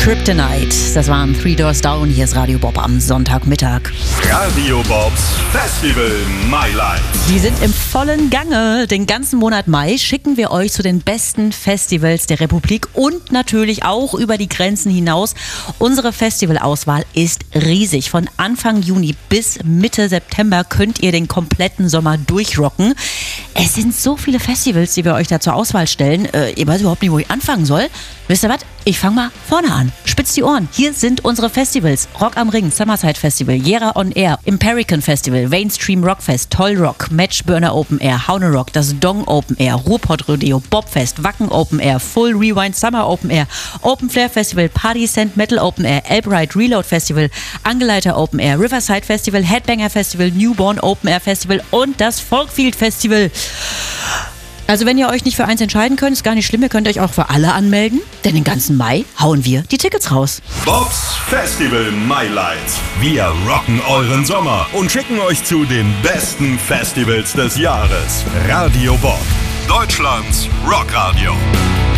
Kryptonite. Das waren Three Doors Down. Hier ist Radio Bob am Sonntagmittag. Radio Bobs Festival My Life. Die sind im vollen Gange. Den ganzen Monat Mai schicken wir euch zu den besten Festivals der Republik und natürlich auch über die Grenzen hinaus. Unsere Festivalauswahl ist riesig. Von Anfang Juni bis Mitte September könnt ihr den kompletten Sommer durchrocken. Es sind so viele Festivals, die wir euch da zur Auswahl stellen. Ihr weiß überhaupt nicht, wo ich anfangen soll. Wisst ihr was? Ich fange mal vorne an. Spitzt die Ohren. Hier sind unsere Festivals. Rock am Ring, Summerside Festival, Jera on Air, Imperican Festival, Mainstream Rockfest, Toll Rock, Matchburner Open Air, Haune Rock, das Dong Open Air, Ruhrpott Rodeo, Bobfest, Wacken Open Air, Full Rewind Summer Open Air, Open Flair Festival, Party Sand Metal Open Air, Elbride Reload Festival, Angeleiter Open Air, Riverside Festival, Headbanger Festival, Newborn Open Air Festival und das Folkfield Festival. Also wenn ihr euch nicht für eins entscheiden könnt, ist gar nicht schlimm, ihr könnt euch auch für alle anmelden, denn den ganzen Mai hauen wir die Tickets raus. Bobs Festival My Lights. Wir rocken euren Sommer und schicken euch zu den besten Festivals des Jahres. Radio Bob, Deutschlands Rockradio.